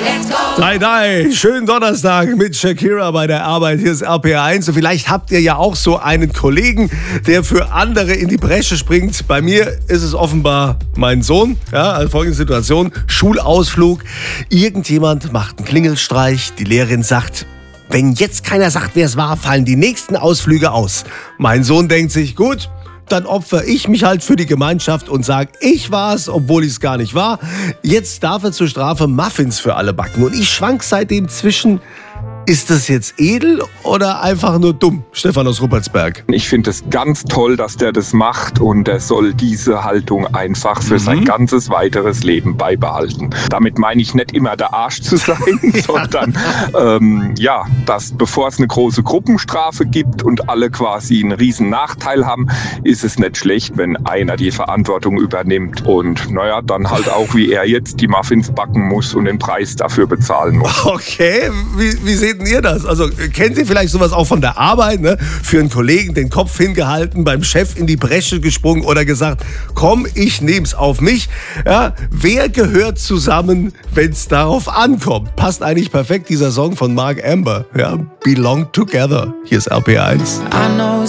Schönen Donnerstag mit Shakira bei der Arbeit. Hier ist RPR1. Und vielleicht habt ihr ja auch so einen Kollegen, der für andere in die Bresche springt. Bei mir ist es offenbar mein Sohn. Ja, also folgende Situation: Schulausflug. Irgendjemand macht einen Klingelstreich. Die Lehrerin sagt: Wenn jetzt keiner sagt, wer es war, fallen die nächsten Ausflüge aus. Mein Sohn denkt sich: Gut, dann opfere ich mich halt für die Gemeinschaft und sage, ich war's, obwohl ich es gar nicht war. Jetzt darf er zur Strafe Muffins für alle backen. Und ich schwank seitdem zwischen: Ist das jetzt edel oder einfach nur dumm? Stefan aus Ruppertsberg. Ich finde es ganz toll, dass der das macht, und er soll diese Haltung einfach für sein ganzes weiteres Leben beibehalten. Damit meine ich nicht immer der Arsch zu sein, sondern dass bevor es eine große Gruppenstrafe gibt und alle quasi einen riesen Nachteil haben, ist es nicht schlecht, wenn einer die Verantwortung übernimmt und dann halt auch wie er jetzt die Muffins backen muss und den Preis dafür bezahlen muss. Okay, wie seht ihr das? Also kennt ihr vielleicht sowas auch von der Arbeit? Ne? Für einen Kollegen den Kopf hingehalten, beim Chef in die Bresche gesprungen oder gesagt, komm, ich nehm's auf mich. Ja, wer gehört zusammen, wenn es darauf ankommt? Passt eigentlich perfekt dieser Song von Mark Amber. Ja, Belong Together. Hier ist RPR1.